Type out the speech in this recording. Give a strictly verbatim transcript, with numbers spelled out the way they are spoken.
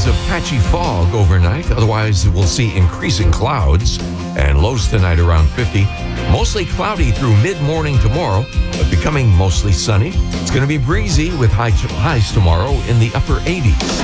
of patchy fog overnight. Otherwise, we'll see increasing clouds and lows tonight around fifty. Mostly cloudy through mid-morning tomorrow, but becoming mostly sunny. It's going to be breezy with high highs tomorrow in the upper eighties.